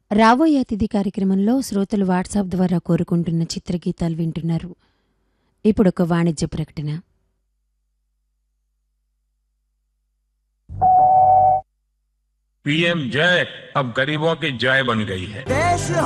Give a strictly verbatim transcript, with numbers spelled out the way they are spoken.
రాబోయే అతిథి కార్యక్రమంలో శ్రోతలు వాట్సాప్ ద్వారా కోరుకుంటున్న చిత్రగీతాలు వింటున్నారు. ఇప్పుడొక వాణిజ్య ప్రకటన. पीएम जय अब गरीबों की जय बन गई है. देश